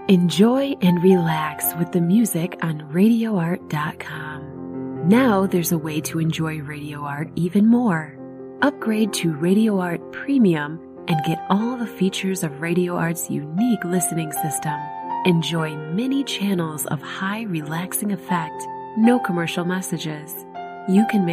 Enjoy and relax with the music on RadioArt.com. Now there's a way to enjoy Radio Art even more. Upgrade to Radio Art Premium and get all the features of Radio Art's unique listening system. Enjoy many channels of high relaxing effect, no commercial messages. You can make